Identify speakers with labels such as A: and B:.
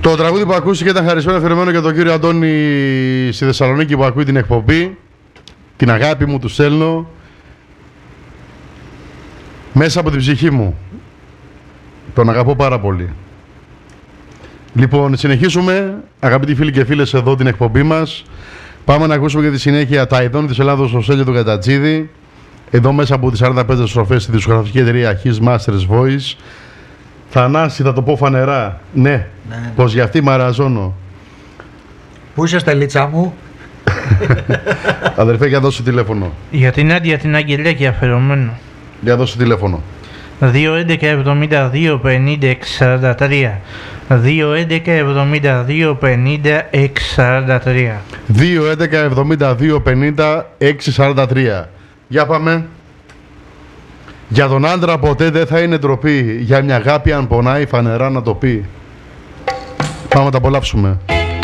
A: Το τραγούδι που ακούστηκε ήταν χαρισμένο αφιερωμένο για τον κύριο Αντώνη στη Θεσσαλονίκη που ακούει την εκπομπή. Την αγάπη μου του στέλνω μέσα από την ψυχή μου. Τον αγαπώ πάρα πολύ. Λοιπόν, συνεχίσουμε, αγαπητοί φίλοι και φίλες, εδώ την εκπομπή μας. Πάμε να ακούσουμε για τη συνέχεια τα ειδών της Ελλάδος στο Στέλιο του Κατατζίδη. Εδώ μέσα από τις 45 στροφές στη δισκογραφική εταιρεία His Masters Voice. Θανάση, θα το πω φανερά. Ναι, πως για αυτή μαραζώνω.
B: Πού είσαι, Στελίτσα μου?
A: Αδερφέ, για δώσω τηλέφωνο.
C: Για την Άντια την Αγγελέκη αφιερωμένο.
A: Για δώσω τηλέφωνο.
C: 2-11-72-50-643. 2-11-72-50-643.
A: 2-11-72-50-643. Για πάμε. Για τον άντρα ποτέ δεν θα είναι ντροπή. Για μια αγάπη αν πονάει φανερά να το πει. Πάμε να τα απολαύσουμε.